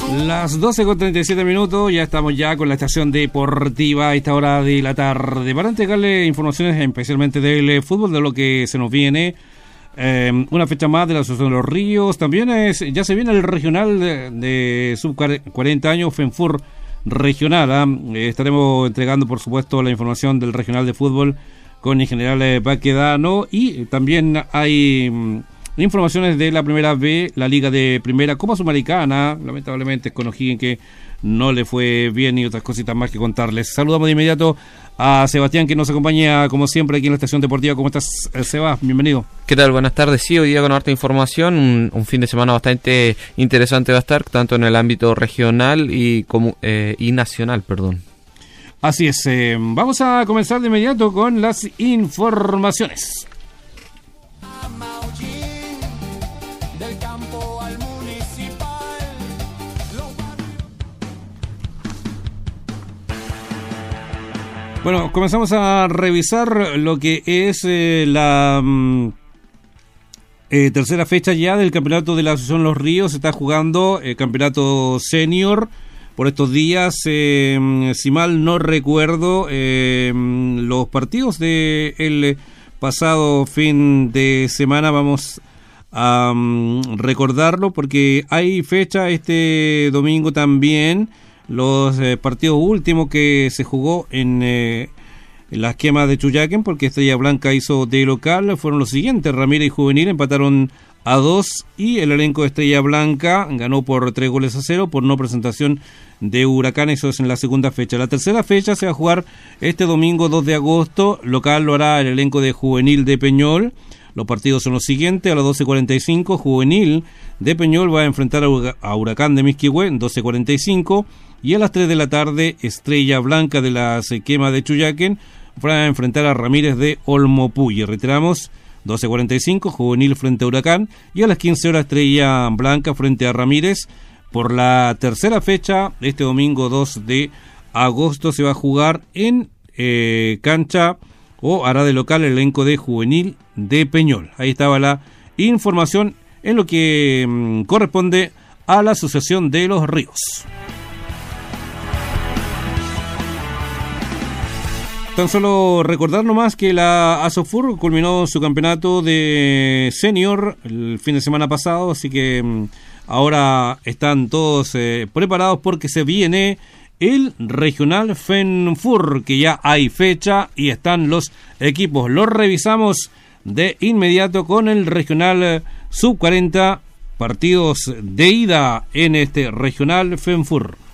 Las 12:37, ya estamos ya con la estación deportiva a esta hora de la tarde para entregarle informaciones especialmente del fútbol, de lo que se nos viene. Una fecha más de la Asociación de los Ríos. También ya se viene el regional de sub 40 años, FENFUR regional. Estaremos entregando, por supuesto, la información del regional de fútbol con el general Baquedano, y también hay informaciones de la primera B, la Liga de Primera, Copa Sudamericana, lamentablemente con O'Higgins, que no le fue bien, y otras cositas más que contarles. Saludamos de inmediato a Sebastián, que nos acompaña como siempre aquí en la estación deportiva. ¿Cómo estás, Seba? Bienvenido. ¿Qué tal? Buenas tardes. Sí, hoy día con harta información, un fin de semana bastante interesante va a estar, tanto en el ámbito regional y nacional, perdón. Así es, vamos a comenzar de inmediato con las informaciones. Bueno, comenzamos a revisar lo que es la tercera fecha ya del campeonato de la Asociación Los Ríos. Se está jugando el campeonato senior por estos días. Si mal no recuerdo, los partidos del pasado fin de semana vamos a recordarlo, porque hay fecha este domingo también. Los partidos últimos que se jugó en la esquema de Chuyaquén, porque Estrella Blanca hizo de local, fueron los siguientes: Ramírez y Juvenil empataron a 2, y el elenco de Estrella Blanca ganó por 3-0 por no presentación de Huracán. Eso es en la segunda fecha. La tercera fecha se va a jugar este domingo 2 de agosto. Local lo hará el elenco de Juvenil de Peñol. Los partidos son los siguientes: a las 12:45 Juvenil de Peñol va a enfrentar a Huracán de Misquihue, 12:45, y a las 3 de la tarde Estrella Blanca de la esquema de Chuyaquén va a enfrentar a Ramírez de Olmopuye. Reiteramos, 12:45 Juvenil frente a Huracán, y a las 15 horas Estrella Blanca frente a Ramírez. Por la tercera fecha, este domingo 2 de agosto se va a jugar en cancha, o hará de local el elenco de Juvenil de Peñol. Ahí estaba la información en lo que corresponde a la Asociación de los Ríos. Tan solo recordar nomás que la ASOFUR culminó su campeonato de senior el fin de semana pasado, así que ahora están todos preparados, porque se viene el regional FENFUR, que ya hay fecha y están los equipos. Los revisamos de inmediato con el regional sub 40, partidos de ida en este regional FENFUR.